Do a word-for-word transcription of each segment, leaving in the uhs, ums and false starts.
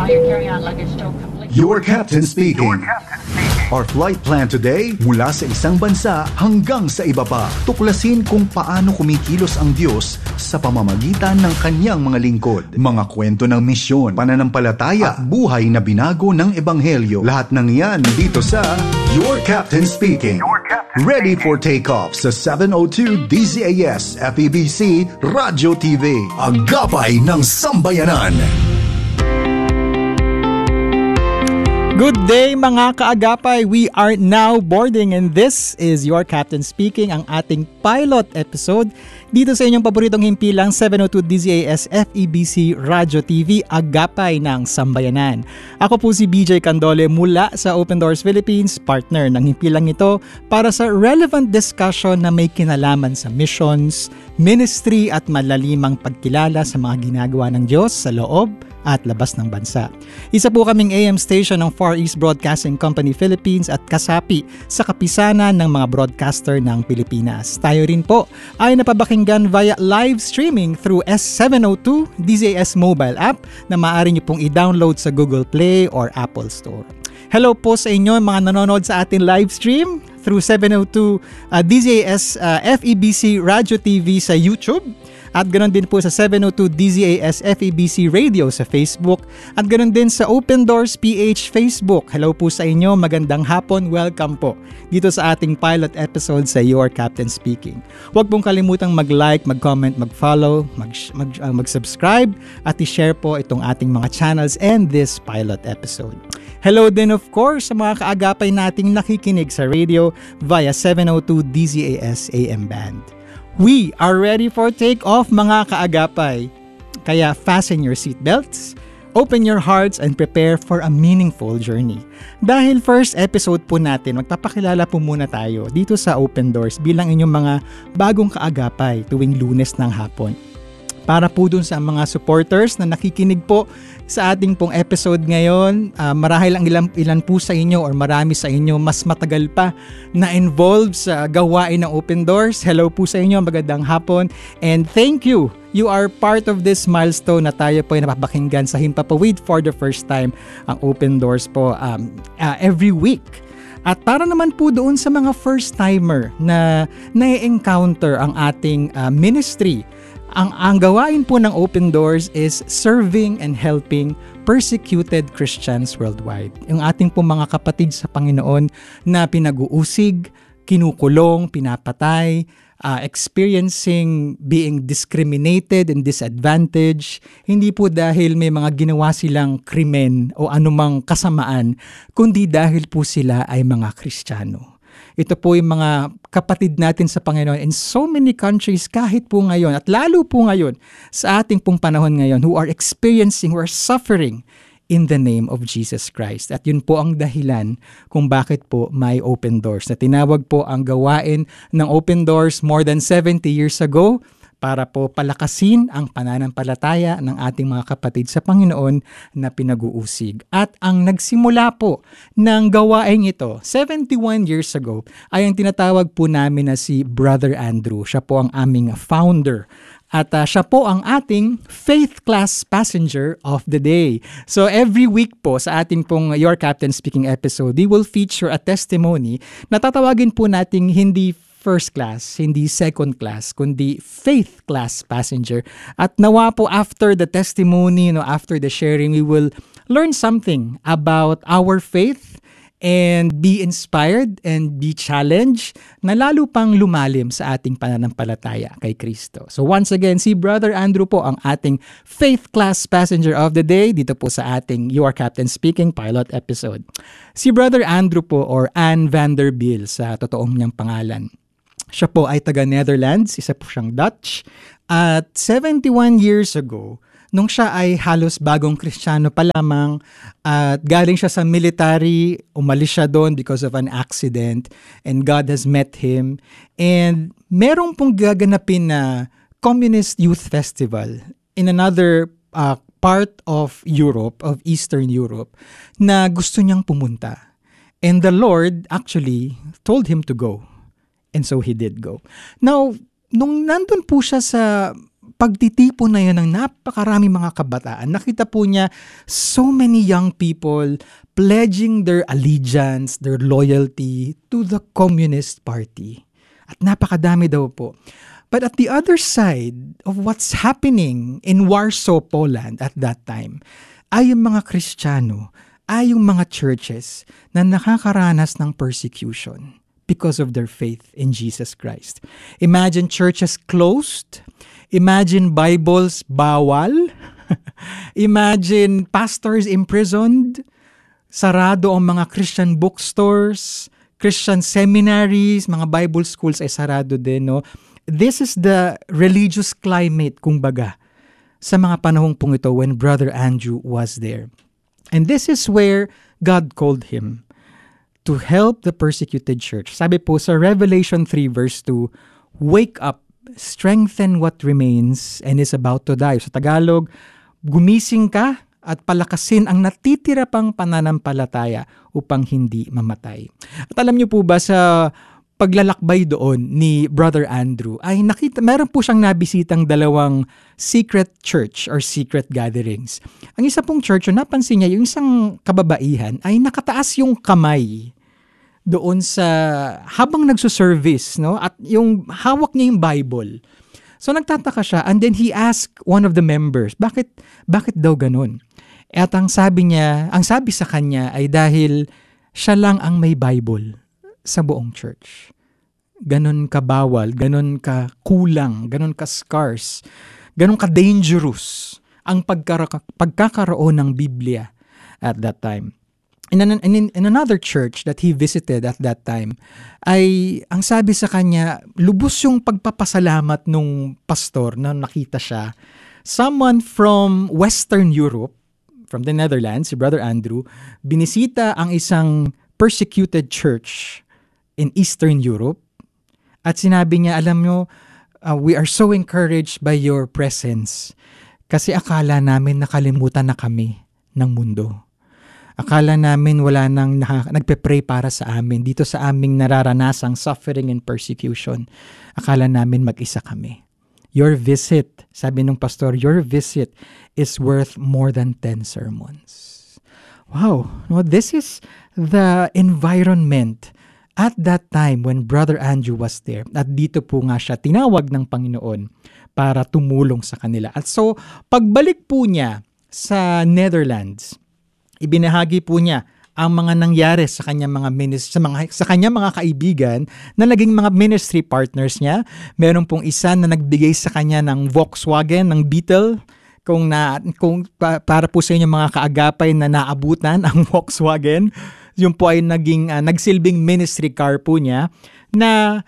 your carry-on luggage still complete. Your captain speaking. Our flight plan today, mula sa isang bansa hanggang sa iba pa. Tuklasin kung paano kumikilos ang Diyos sa pamamagitan ng kanyang mga lingkod. Mga kwento ng misyon, pananampalataya, at buhay na binago ng Ebanghelyo. Lahat ng yan dito sa Your Captain Speaking. Your Captain Ready speaking. For takeoff sa seven oh two D Z A S F E B C Radyo T V. Agapay ng Sambayanan. Good day mga kaagapay! We are now boarding and this is Your Captain Speaking, ang ating pilot episode dito sa inyong paboritong himpilang seven oh two D Z A S F E B C Radyo T V, Agapay ng Sambayanan. Ako po si B J Candole mula sa Open Doors Philippines, partner ng himpilang ito para sa relevant discussion na may kinalaman sa missions, ministry at malalimang pagkilala sa mga ginagawa ng Diyos sa loob at labas ng bansa. Isa po kaming A M station ng Far East Broadcasting Company Philippines at kasapi sa kapisanan ng mga broadcaster ng Pilipinas. Tayo rin po ay napabakinggan via live streaming through S seven oh two D Z A S mobile app na maaari niyo pong i-download sa Google Play or Apple Store. Hello po sa inyo mga nanonood sa ating live stream through seven oh two uh, D Z A S uh, F E B C Radyo T V sa YouTube. At ganoon din po sa seven oh two D Z A S F E B C Radio sa Facebook. At ganoon din sa Open Doors P H Facebook. Hello po sa inyo, magandang hapon, welcome po dito sa ating pilot episode sa Your Captain Speaking. Huwag pong kalimutang mag-like, mag-comment, mag-follow, mag, mag, uh, mag-subscribe at i-share po itong ating mga channels and this pilot episode. Hello din of course sa mga kaagapay nating nakikinig sa radio via seven oh two D Z A S A M band. We are ready for take-off mga kaagapay. Kaya fasten your seatbelts, open your hearts, and prepare for a meaningful journey. Dahil first episode po natin, magpapakilala po muna tayo dito sa Open Doors bilang inyong mga bagong kaagapay tuwing Lunes ng hapon. Para po dun sa mga supporters na nakikinig po sa ating pong episode ngayon, uh, marahil ang ilan, ilan po sa inyo or marami sa inyo mas matagal pa na involved sa gawain ng Open Doors. Hello po sa inyo, magandang hapon, and thank you. You are part of this milestone na tayo po ay napapakinggan sa Himpapawid for the first time ang Open Doors po um, uh, every week. At para naman po doon sa mga first-timer na na-encounter ang ating uh, ministry, Ang, ang gawain po ng Open Doors is serving and helping persecuted Christians worldwide. Yung ating po mga kapatid sa Panginoon na pinag-uusig, kinukulong, pinapatay, uh, experiencing being discriminated and disadvantaged, hindi po dahil may mga ginawa silang krimen o anumang kasamaan, kundi dahil po sila ay mga Kristiyano. Ito po yung mga kapatid natin sa Panginoon in so many countries kahit po ngayon at lalo po ngayon sa ating pong panahon ngayon who are experiencing, who are suffering in the name of Jesus Christ. At yun po ang dahilan kung bakit po may Open Doors. Na tinawag po ang gawain ng Open Doors more than seventy years ago para po palakasin ang pananampalataya ng ating mga kapatid sa Panginoon na pinag-uusig. At ang nagsimula po ng gawain ito seventy-one years ago ay ang tinatawag po namin na si Brother Andrew. Siya po ang aming founder. At uh, siya po ang ating faith class passenger of the day. So every week po sa ating pong Your Captain Speaking episode, we will feature a testimony na tatawagin po nating hindi first class, hindi second class, kundi faith class passenger. At nawa po after the testimony, no, after the sharing, we will learn something about our faith and be inspired and be challenged na lalo pang lumalim sa ating pananampalataya kay Kristo. So once again, si Brother Andrew po ang ating faith class passenger of the day dito po sa ating Your Captain Speaking pilot episode. Si Brother Andrew po or Anne Vanderbilt sa totoong niyang pangalan. Siya po ay taga-Netherlands, isa po siyang Dutch. At seventy-one years ago, nung siya ay halos bagong Kristiyano pa lamang at galing siya sa military, umalis siya doon because of an accident and God has met him. And merong pong gaganapin na Communist Youth Festival in another uh, part of Europe, of Eastern Europe, na gusto niyang pumunta. And the Lord actually told him to go. And so he did go. Now, nung nandun po siya sa pagtitipon na yan ng napakaraming mga kabataan, nakita po niya so many young people pledging their allegiance, their loyalty to the Communist Party. At napakadami daw po. But at the other side of what's happening in Warsaw, Poland at that time, ay yung mga Kristiyano, ay yung mga churches na nakakaranas ng persecution because of their faith in Jesus Christ. Imagine churches closed. Imagine Bibles bawal. Imagine pastors imprisoned. Sarado ang mga Christian bookstores, Christian seminaries, mga Bible schools ay sarado din. No? This is the religious climate, kumbaga, sa mga panahong pong ito when Brother Andrew was there. And this is where God called him to help the persecuted church. Sabi po sa Revelation three verse two, wake up, strengthen what remains and is about to die. Sa Tagalog, gumising ka at palakasin ang natitira pang pananampalataya upang hindi mamatay. At alam niyo po ba sa paglalakbay doon ni Brother Andrew ay nakita, meron po siyang nabisitang dalawang secret church or secret gatherings. Ang isa pong church, napansin niya yung isang kababaihan ay nakataas yung kamay doon sa habang nagsuservice, no? At yung hawak niya yung Bible. So nagtataka siya and then he asked one of the members, bakit bakit daw ganun? At ang sabi niya, ang sabi sa kanya ay dahil siya lang ang may Bible sa buong church. Ganon ka bawal, ganon ka kulang, ganon ka scarce, ganon ka dangerous ang pagkara- pagkakaroon ng Biblia at that time. In, an, in, in another church that he visited at that time, ay ang sabi sa kanya, lubos yung pagpapasalamat nung pastor na nakita siya. Someone from Western Europe, from the Netherlands, si Brother Andrew, binisita ang isang persecuted church in Eastern Europe. At sinabi niya, alam nyo, uh, we are so encouraged by your presence. Kasi akala namin nakalimutan na kami ng mundo. Akala namin wala nang na, nagpe-pray para sa amin dito sa aming nararanasang suffering and persecution. Akala namin mag-isa kami. Your visit, sabi ng pastor, your visit is worth more than ten sermons. Wow, no, this is the environment at that time when Brother Andrew was there. At dito po nga siya tinawag ng Panginoon para tumulong sa kanila. At so, pagbalik po niya sa Netherlands, ibinahagi po niya ang mga nangyari sa kanyang mga ministry, sa mga sa kanyang mga kaibigan na naging mga ministry partners niya. Meron pong isa na nagbigay sa kanya ng Volkswagen, ng Beetle, kung na kung pa, para po sa inyong mga kaagapay na naabutan ang Volkswagen. Yung po ay naging uh, nagsilbing ministry car po niya na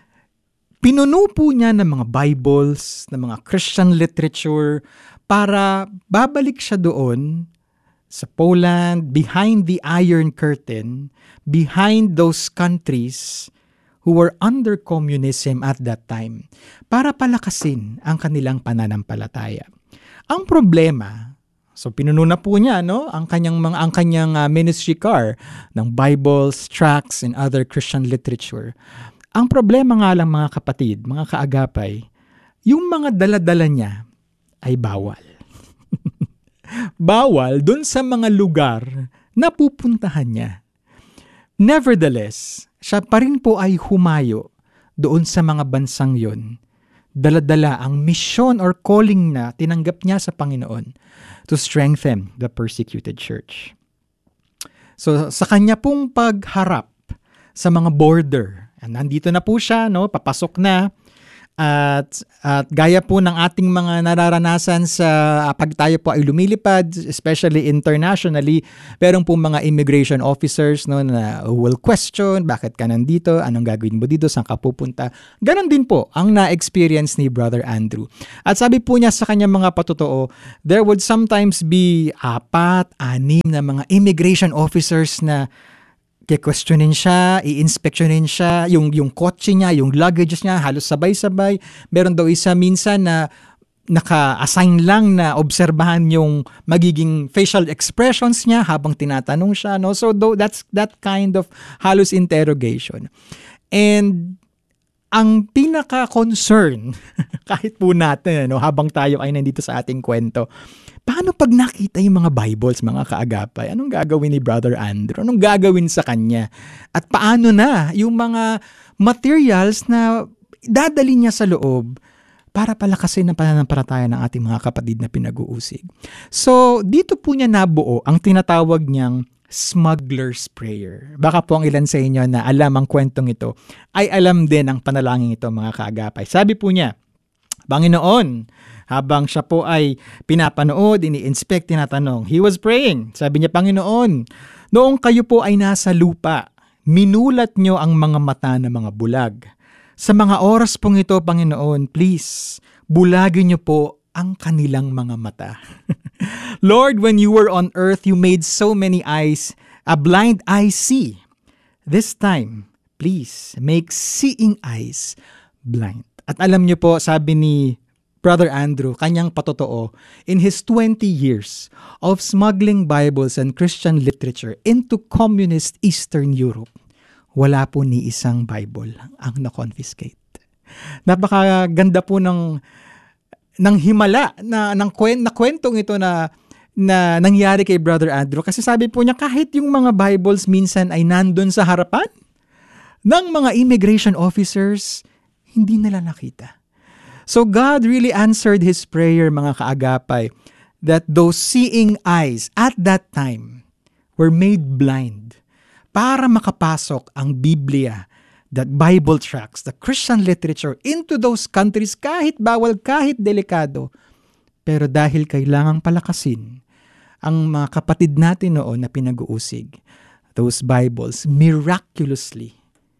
pinuno po niya ng mga Bibles, ng mga Christian literature para babalik siya doon sa Poland, behind the Iron Curtain, behind those countries who were under communism at that time, para palakasin ang kanilang pananampalataya. Ang problema, so pinuno na po niya, no, ang kanyang mga ang kanyang uh, ministry car ng Bibles, tracts, and other Christian literature. Ang problema nga lang mga kapatid, mga kaagapay, yung mga dala-dala niya ay bawal. Bawal dun sa mga lugar na pupuntahan niya. Nevertheless, siya pa rin po ay humayo doon sa mga bansang yon. Dala-dala ang mission or calling na tinanggap niya sa Panginoon to strengthen the persecuted church. So sa kanya pong pagharap sa mga border, nandito na po siya, no, papasok na. At, at gaya po ng ating mga nararanasan sa uh, pag tayo po ay lumilipad, especially internationally, meron po mga immigration officers, no, na will question, bakit ka nandito, anong gagawin mo dito, saan ka pupunta. Ganon din po ang na-experience ni Brother Andrew. At sabi po niya sa kanyang mga patotoo, there would sometimes be apat, anim na mga immigration officers na i-questionin siya, i-inspectionin siya, yung, yung kotse niya, yung luggage niya, halos sabay-sabay. Meron daw isa minsan na naka-assign lang na obserbahan yung magiging facial expressions niya habang tinatanong siya. No? So though, that's that kind of halos interrogation. And ang pinaka-concern, kahit po natin, ano, habang tayo ay nandito sa ating kwento, paano pag nakita yung mga Bibles, mga kaagapay? Anong gagawin ni Brother Andrew? Anong gagawin sa kanya? At paano na yung mga materials na dadali niya sa loob para palakasin ang pananampalataya ng ating mga kapatid na pinag-uusig? So, dito po niya nabuo ang tinatawag niyang Smuggler's Prayer. Baka po ang ilan sa inyo na alam ang kwentong ito ay alam din ang panalangin ito, mga kaagapay. Sabi po niya, Panginoon, habang siya po ay pinapanood, ini-inspect, tinatanong, he was praying. Sabi niya, Panginoon, noong kayo po ay nasa lupa, minulat nyo ang mga mata ng mga bulag. Sa mga oras pong ito, Panginoon, please, bulagin nyo po ang kanilang mga mata. Lord, when you were on earth, you made so many eyes, a blind eye see. This time, please, make seeing eyes blind. At alam niyo po, sabi ni Brother Andrew, kanyang patotoo, in his twenty years of smuggling Bibles and Christian literature into communist Eastern Europe, wala po ni isang Bible ang na-confiscate. Napakaganda po ng ng himala na ng kwent, na kwentong ito na na nangyari kay Brother Andrew, kasi sabi po niya kahit yung mga Bibles minsan ay nandun sa harapan ng mga immigration officers, hindi nila nakita. So God really answered his prayer, mga kaagapay, that those seeing eyes at that time were made blind para makapasok ang Biblia, that Bible tracts, the Christian literature into those countries, kahit bawal, kahit delikado. Pero dahil kailangang palakasin ang mga kapatid natin noon na pinag-uusig, those Bibles miraculously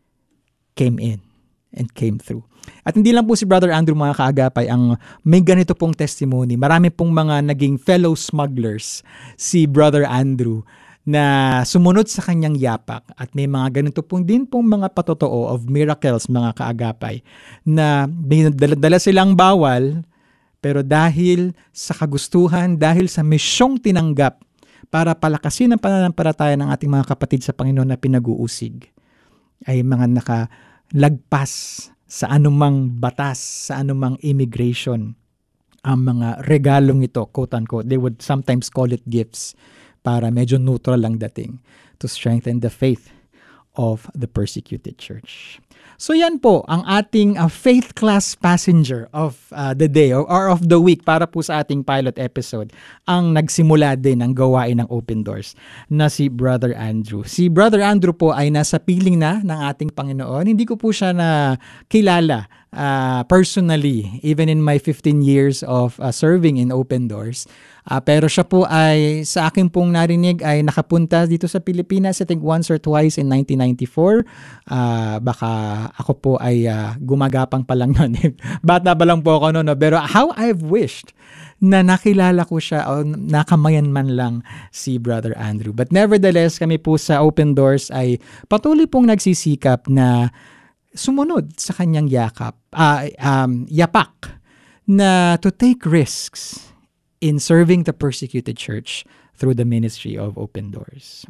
came in and came through. At hindi lang po si Brother Andrew, mga kaagapay, ang may ganito pong testimony. Marami pong mga naging fellow smugglers si Brother Andrew na sumunod sa kanyang yapak, at may mga ganito pong din pong mga patotoo of miracles, mga kaagapay, na dala silang bawal, pero dahil sa kagustuhan, dahil sa misyong tinanggap para palakasin ang pananampalataya ng ating mga kapatid sa Panginoon na pinag-uusig, ay mga nakalagpas sa anumang batas, sa anumang immigration, ang mga regalong ito, quote-unquote. They would sometimes call it gifts, para medyo neutral lang dating, to strengthen the faith of the persecuted church. So yan po ang ating uh, faith class passenger of uh, the day or, or of the week para po sa ating pilot episode, ang nagsimula din ng gawain ng Open Doors na si Brother Andrew. Si Brother Andrew po ay nasa piling na ng ating Panginoon. Hindi ko po siya na kilala uh, personally, even in my fifteen years of uh, serving in Open Doors. Uh, pero siya po ay, sa akin pong narinig, ay nakapunta dito sa Pilipinas, I think once or twice in nineteen ninety-four. Uh, baka ako po ay uh, gumagapang pa lang noon. Bata pa lang po ako noon. No? Pero how I've wished na nakilala ko siya o nakamayan man lang si Brother Andrew. But nevertheless, kami po sa Open Doors ay patuloy pong nagsisikap na sumunod sa kanyang yakap, uh, um, yapak na to take risks in serving the persecuted church through the ministry of Open Doors.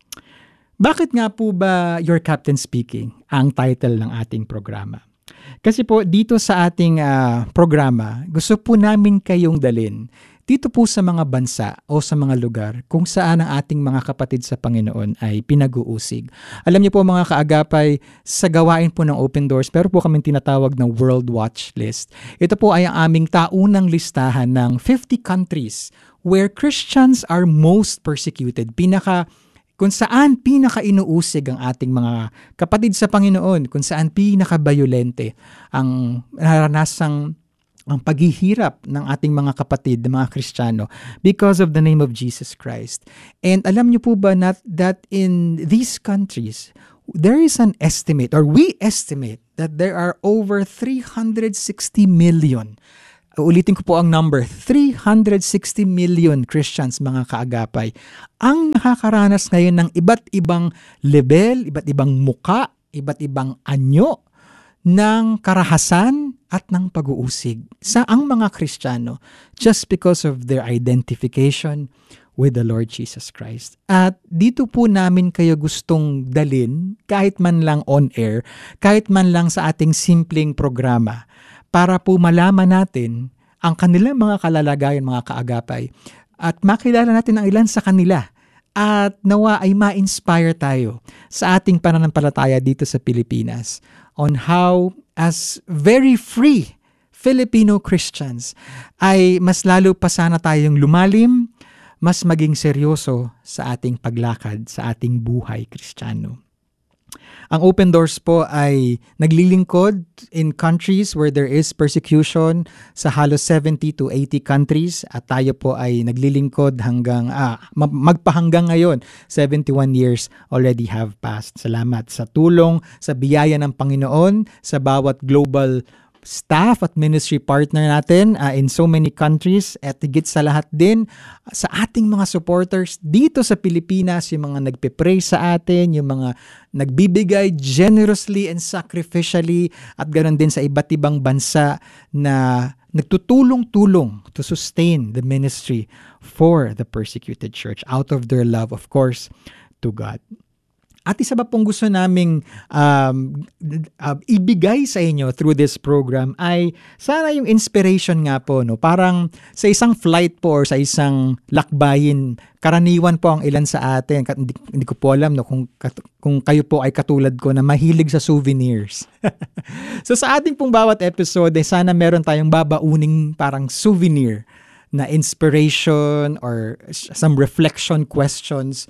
Bakit nga po ba Your Captain Speaking ang title ng ating programa? Kasi po dito sa ating uh, programa, gusto po namin kayong dalin dito po sa mga bansa o sa mga lugar kung saan ang ating mga kapatid sa Panginoon ay pinag-uusig. Alam niyo po, mga kaagapay, sa gawain po ng Open Doors, pero po kami tinatawag ng World Watch List. Ito po ay ang aming taunang listahan ng fifty countries where Christians are most persecuted. Pinaka kung saan pinaka-inuusig ang ating mga kapatid sa Panginoon, kung saan pinaka-bayolente ang naranasang ang paghihirap ng ating mga kapatid, mga Kristiyano, because of the name of Jesus Christ. And alam niyo po ba not that in these countries, there is an estimate, or we estimate, that there are over three hundred sixty million. Ulitin ko po ang number, three hundred sixty million Christians, mga kaagapay, ang nakakaranas ngayon ng iba't ibang level, iba't ibang muka, iba't ibang anyo ng karahasan at ng pag-uusig sa ang mga Kristiyano just because of their identification with the Lord Jesus Christ. At dito po namin kayo gustong dalin, kahit man lang on air, kahit man lang sa ating simpleng programa, para po malaman natin ang kanilang mga kalalagayan, mga kaagapay, at makilala natin ang ilan sa kanila. At nawa ay ma-inspire tayo sa ating pananampalataya dito sa Pilipinas on how, as very free Filipino Christians, ay mas lalo pa sana tayong lumalim, mas maging seryoso sa ating paglakad, sa ating buhay Kristiyano. Ang Open Doors po ay naglilingkod in countries where there is persecution sa halos seventy to eighty countries, at tayo po ay naglilingkod hanggang ah, magpahanggang ngayon. seventy-one years already have passed. Salamat sa tulong, sa biyaya ng Panginoon, sa bawat global staff at ministry partner natin uh, in so many countries, at higit sa lahat din sa ating mga supporters dito sa Pilipinas, yung mga nagpe-pray sa atin, yung mga nagbibigay generously and sacrificially, at ganoon din sa iba't ibang bansa na nagtutulong-tulong to sustain the ministry for the persecuted church out of their love, of course, to God. At isa pa pong gusto naming um, uh, ibigay sa inyo through this program ay sana yung inspiration nga po, no? Parang sa isang flight po or sa isang lakbayin, karaniwan po ang ilan sa atin, hindi, hindi ko po alam no, kung, kung kayo po ay katulad ko na mahilig sa souvenirs. So sa ating pong bawat episode, eh, sana meron tayong babauning parang souvenir na inspiration or some reflection questions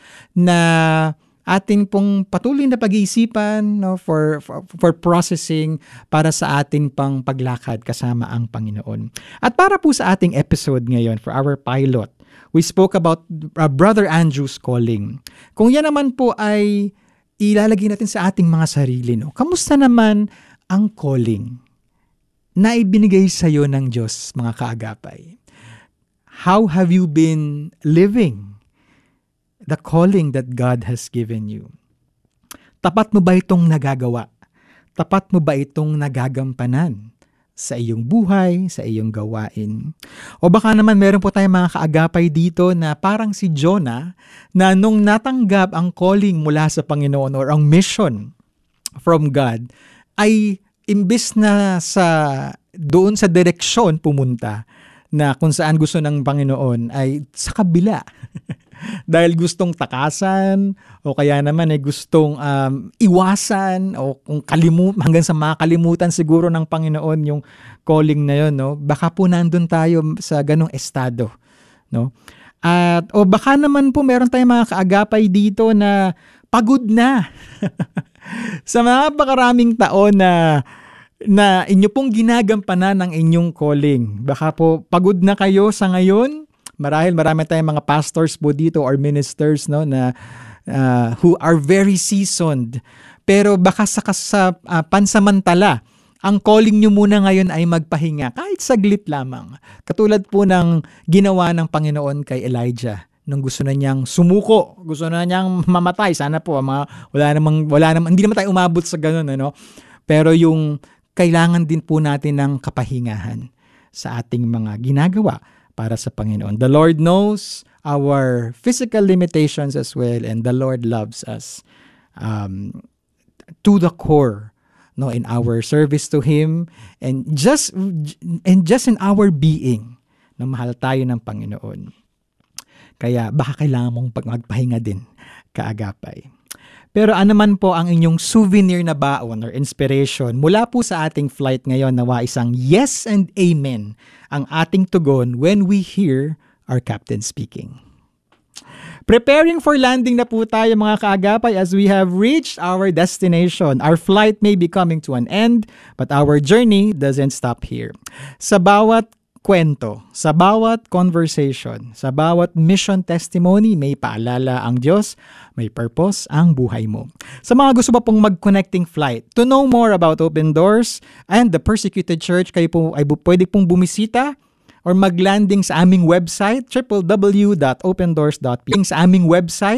na atin pong patuloy na pag-iisipan, no, for, for for processing para sa atin pang paglakad kasama ang Panginoon. At para po sa ating episode ngayon, for our pilot, we spoke about uh, Brother Andrew's calling. Kung yan naman po ay ilalagay natin sa ating mga sarili, no, kamusta naman ang calling na ibinigay sa iyo ng Diyos, mga kaagapay? How have you been living the calling that God has given you? Tapat mo ba itong nagagawa? Tapat mo ba itong nagagampanan sa iyong buhay, sa iyong gawain? O baka naman meron po tayong mga kaagapay dito na parang si Jonah, na nung natanggap ang calling mula sa Panginoon or ang mission from God, ay imbis na sa doon sa direksyon pumunta na kung saan gusto ng Panginoon, ay sa kabila. Dahil gustong takasan o kaya naman ay gustong um, iwasan o kung kalimut hanggang sa makalimutan siguro ng Panginoon yung calling na yon, no? Baka po nandun tayo sa ganong estado, no? At o baka naman po meron tayong mga kaagapay dito na pagod na sa mga pakaraming taon na na inyo pong ginagampanan ng inyong calling. Baka po pagod na kayo sa ngayon. Marahil marami tayong mga pastors po dito or ministers, no, na uh, who are very seasoned. Pero baka sa, sa uh, pansamantala, ang calling nyo muna ngayon ay magpahinga kahit saglit lamang. Katulad po ng ginawa ng Panginoon kay Elijah nung gusto na niyang sumuko, gusto na niyang mamatay. Sana po mga, wala namang wala namang hindi naman tayo umabot sa ganun, ano. Pero yung kailangan din po natin ng kapahingahan sa ating mga ginagawa para sa Panginoon. The Lord knows our physical limitations as well, and the Lord loves us um, to the core, no, in our service to Him, and just and just in our being, na mahal tayo ng Panginoon. Kaya baka kailangan mong magpahinga din, kaagapay. Pero ano man po ang inyong souvenir na baon or inspiration mula po sa ating flight ngayon, nawa isang yes and amen ang ating tugon when we hear our captain speaking. Preparing for landing na po tayo, mga kaagapay, as we have reached our destination. Our flight may be coming to an end, but our journey doesn't stop here. Sa bawat kwento, sa bawat conversation, sa bawat mission testimony, may paalala ang Diyos, may purpose ang buhay mo. Sa mga gusto pa pong mag-connecting flight, to know more about Open Doors and the Persecuted Church, kayo po ay pwede pong bumisita or mag-landing sa aming website, w w w dot open doors dot p h. Sa aming website,